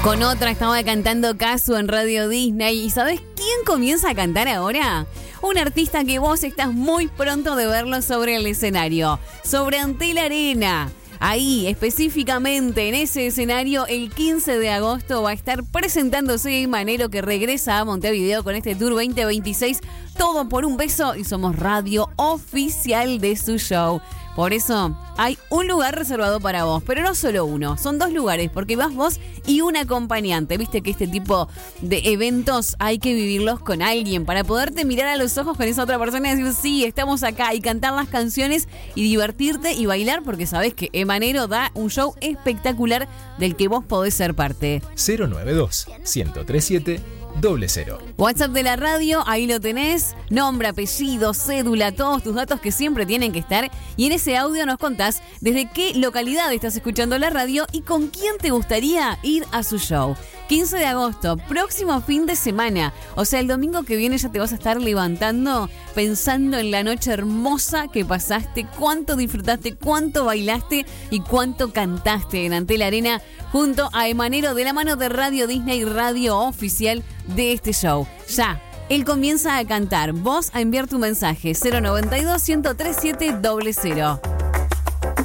Con otra estaba cantando Casu en Radio Disney. ¿Y sabes quién comienza a cantar ahora? Un artista que vos estás muy pronto de verlo sobre el escenario, sobre Antel Arena. Ahí, específicamente en ese escenario, el 15 de agosto va a estar presentándose Emanero, que regresa a Montevideo con este Tour 2026. Todo por un beso, y somos radio oficial de su show. Por eso hay un lugar reservado para vos, pero no solo uno, son 2 lugares, porque vas vos y un acompañante. Viste que este tipo de eventos hay que vivirlos con alguien para poderte mirar a los ojos con esa otra persona y decir, sí, estamos acá, y cantar las canciones y divertirte y bailar, porque sabés que Emanero da un show espectacular del que vos podés ser parte. 092-1037-00. WhatsApp de la radio, ahí lo tenés, nombre, apellido, cédula, todos tus datos que siempre tienen que estar, y en ese audio nos contás desde qué localidad estás escuchando la radio y con quién te gustaría ir a su show. 15 de agosto, próximo fin de semana, o sea, el domingo que viene ya te vas a estar levantando pensando en la noche hermosa que pasaste, cuánto disfrutaste, cuánto bailaste y cuánto cantaste en Antel Arena junto a Emanero, de la mano de Radio Disney, radio oficial de este show. Ya, él comienza a cantar, vos a enviar tu mensaje 092-1037-00.